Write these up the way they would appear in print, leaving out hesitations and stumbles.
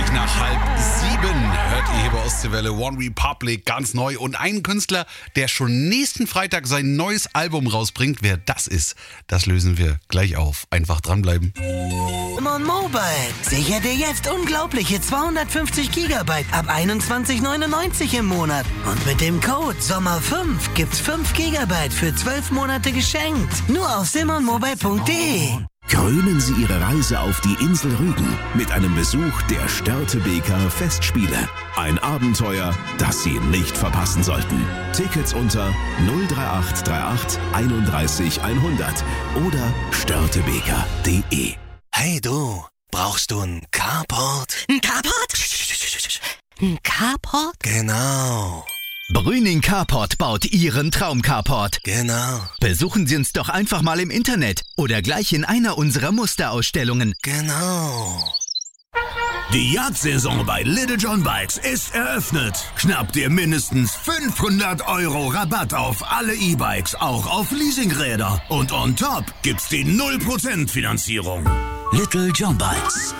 nach 6:30 hört ihr hier bei Ostseewelle One Republic ganz neu und einen Künstler, der schon nächsten Freitag sein neues Album rausbringt. Wer das ist, das lösen wir gleich auf. Einfach dranbleiben. Simon Mobile sichert dir jetzt unglaubliche 250 GB ab 21,99 im Monat. Und mit dem Code SOMMER5 gibt's 5 GB für 12 Monate geschenkt. Nur auf simonmobile.de. Krönen Sie Ihre Reise auf die Insel Rügen mit einem Besuch der Störtebeker Festspiele. Ein Abenteuer, das Sie nicht verpassen sollten. Tickets unter 03838 31 100 oder störtebeker.de. Hey du, brauchst du einen Carport? Ein Carport? Ein Carport? Genau. Brüning Carport baut Ihren Traum-Carport. Genau. Besuchen Sie uns doch einfach mal im Internet oder gleich in einer unserer Musterausstellungen. Genau. Die Jagdsaison bei Little John Bikes ist eröffnet. Schnapp dir mindestens 500 € Rabatt auf alle E-Bikes, auch auf Leasingräder. Und on top gibt's die 0% Finanzierung. Little John Bikes.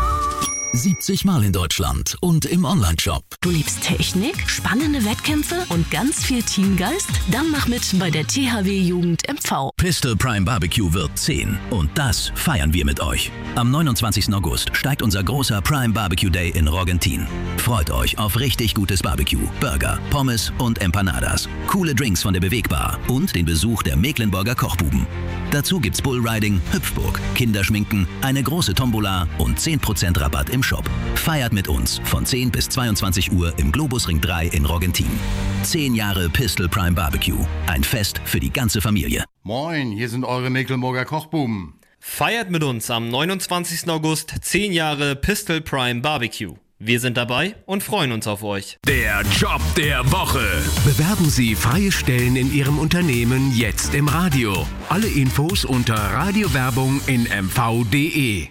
70 Mal in Deutschland und im Onlineshop. Du liebst Technik, spannende Wettkämpfe und ganz viel Teamgeist? Dann mach mit bei der THW Jugend MV. Pistol Prime Barbecue wird 10 und das feiern wir mit euch. Am 29. August steigt unser großer Prime Barbecue Day in Rogentin. Freut euch auf richtig gutes Barbecue, Burger, Pommes und Empanadas, coole Drinks von der Bewegbar und den Besuch der Mecklenburger Kochbuben. Dazu gibt's Bullriding, Hüpfburg, Kinderschminken, eine große Tombola und 10% Rabatt im Shop. Feiert mit uns von 10 bis 22 Uhr im Globusring 3 in Rogentin. 10 Jahre Pistol Prime Barbecue. Ein Fest für die ganze Familie. Moin, hier sind eure Mecklenburger Kochbuben. Feiert mit uns am 29. August 10 Jahre Pistol Prime Barbecue. Wir sind dabei und freuen uns auf euch. Der Job der Woche. Bewerben Sie freie Stellen in Ihrem Unternehmen jetzt im Radio. Alle Infos unter Radiowerbung in mv.de.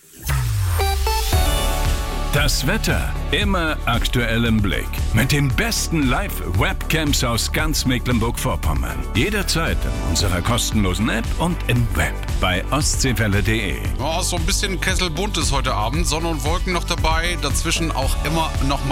Das Wetter immer aktuell im Blick. Mit den besten Live-Webcams aus ganz Mecklenburg-Vorpommern. Jederzeit in unserer kostenlosen App und im Web bei ostseewelle.de. Oh, so ein bisschen kesselbunt ist heute Abend. Sonne und Wolken noch dabei. Dazwischen auch immer noch mal